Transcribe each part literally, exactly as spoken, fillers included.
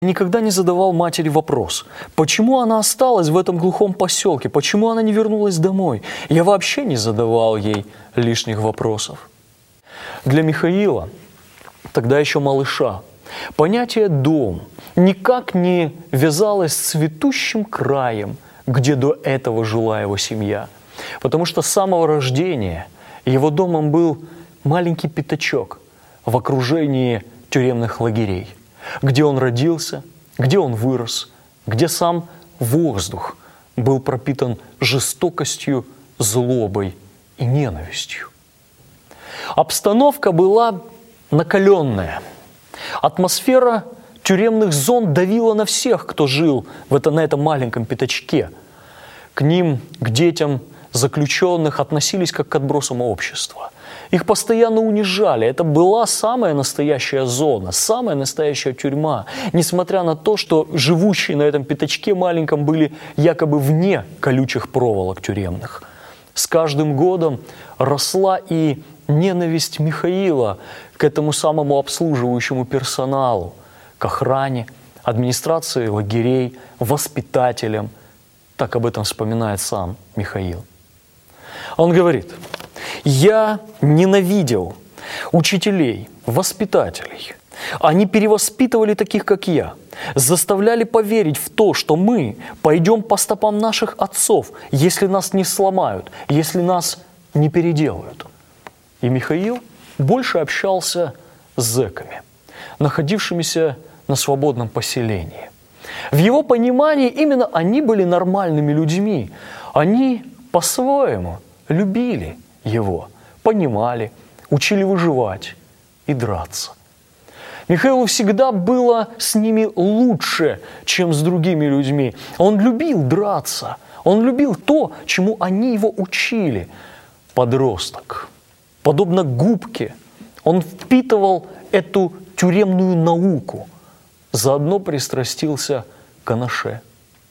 Никогда не задавал матери вопрос, почему она осталась в этом глухом поселке, почему она не вернулась домой. Я вообще не задавал ей лишних вопросов. Для Михаила, тогда еще малыша, понятие «дом» никак не вязалось с цветущим краем, где до этого жила его семья. Потому что с самого рождения его домом был маленький пятачок в окружении тюремных лагерей, где он родился, где он вырос, где сам воздух был пропитан жестокостью, злобой и ненавистью. Обстановка была накаленная. Атмосфера тюремных зон давила на всех, кто жил в это, на этом маленьком пятачке. К ним, к детям заключенных, относились как к отбросам общества. Их постоянно унижали. Это была самая настоящая зона, самая настоящая тюрьма. Несмотря на то, что живущие на этом пятачке маленьком были якобы вне колючих проволок тюремных. С каждым годом росла и ненависть Михаила к этому самому обслуживающему персоналу, к охране, администрации лагерей, воспитателям. Так об этом вспоминает сам Михаил. Он говорит: «Я ненавидел учителей, воспитателей. Они перевоспитывали таких, как я, заставляли поверить в то, что мы пойдем по стопам наших отцов, если нас не сломают, если нас не переделают». И Михаил больше общался с зэками, находившимися на свободном поселении. В его понимании именно они были нормальными людьми. Они по-своему любили его, понимали, учили выживать и драться. Михаилу всегда было с ними лучше, чем с другими людьми. Он любил драться, он любил то, чему они его учили. Подросток, подобно губке, он впитывал эту тюремную науку, заодно пристрастился к аноше.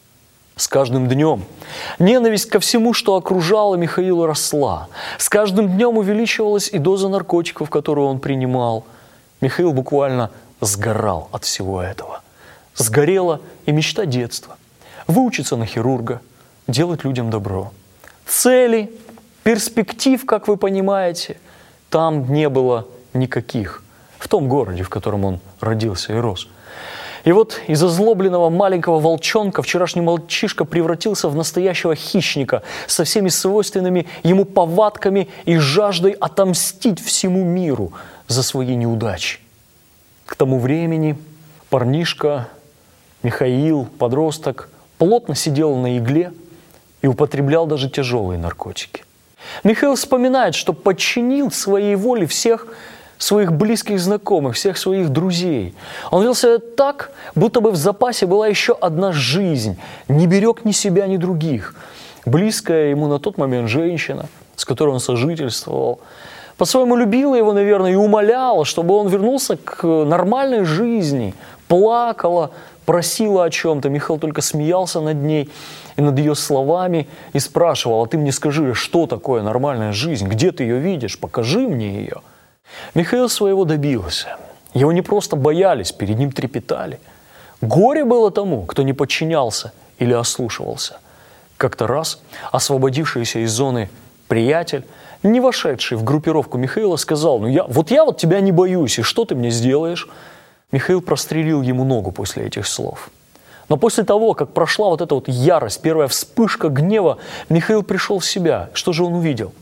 С каждым днем ненависть ко всему, что окружало Михаила, росла. С каждым днем увеличивалась и доза наркотиков, которую он принимал. Михаил буквально сгорал от всего этого. Сгорела и мечта детства – выучиться на хирурга, делать людям добро. Цели, перспектив, как вы понимаете, там не было никаких. В том городе, в котором он родился и рос. И вот из озлобленного маленького волчонка вчерашний мальчишка превратился в настоящего хищника со всеми свойственными ему повадками и жаждой отомстить всему миру за свои неудачи. К тому времени парнишка Михаил, подросток, плотно сидел на игле и употреблял даже тяжелые наркотики. Михаил вспоминает, что подчинил своей воле всех своих близких знакомых, всех своих друзей. Он вел себя так, будто бы в запасе была еще одна жизнь, не берег ни себя, ни других. Близкая ему на тот момент женщина, с которой он сожительствовал, по-своему любила его, наверное, и умоляла, чтобы он вернулся к нормальной жизни, плакала, просила о чем-то. Михаил только смеялся над ней и над ее словами и спрашивал: «А ты мне скажи, что такое нормальная жизнь? Где ты ее видишь? Покажи мне ее». Михаил своего добился. Его не просто боялись, перед ним трепетали. Горе было тому, кто не подчинялся или ослушивался. Как-то раз освободившийся из зоны приятель, не вошедший в группировку Михаила, сказал: «Ну я, вот я вот тебя не боюсь, и что ты мне сделаешь?» Михаил прострелил ему ногу после этих слов. Но после того, как прошла вот эта вот ярость, первая вспышка гнева, Михаил пришел в себя. Что же он увидел?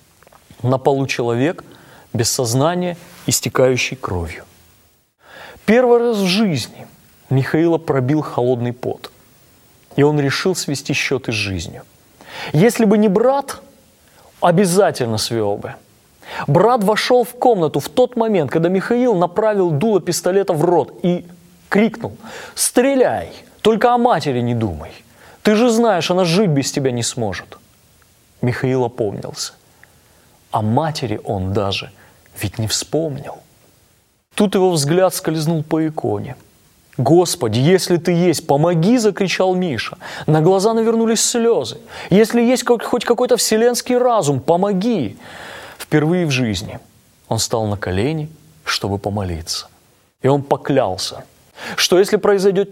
На полу человек без сознания, истекающий кровью. Первый раз в жизни Михаила пробил холодный пот, и он решил свести счеты с жизнью. Если бы не брат, обязательно свел бы. Брат вошел в комнату в тот момент, когда Михаил направил дуло пистолета в рот и крикнул: «Стреляй, только о матери не думай. Ты же знаешь, она жить без тебя не сможет». Михаил опомнился. О матери он даже ведь не вспомнил. Тут его взгляд скользнул по иконе. «Господи, если ты есть, помоги!» – закричал Миша. На глаза навернулись слезы. «Если есть хоть какой-то вселенский разум, помоги!» Впервые в жизни он стал на колени, чтобы помолиться. И он поклялся, Что если произойдет